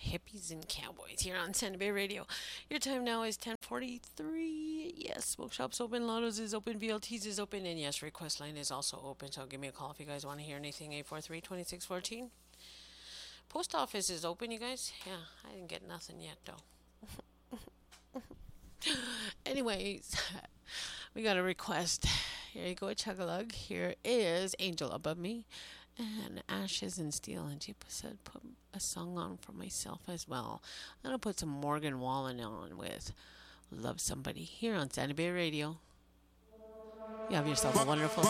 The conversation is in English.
hippies and cowboys here on Santa Bay Radio. Your time now is 10:43. Yes, Smoke Shop's open, Lotto's is open, VLT's is open, and yes, request line is also open. So give me a call if you guys want to hear anything. 843-2614. Post office is open, you guys. Yeah, I didn't get nothing yet though. Anyways, we got a request. Here you go, Chug-a-Lug. Here is Angel Above Me and Ashes and Steel. And she said, put a song on for myself as well. I'm going to put some Morgan Wallen on with Love Somebody here on Santa Bay Radio. You have yourself a wonderful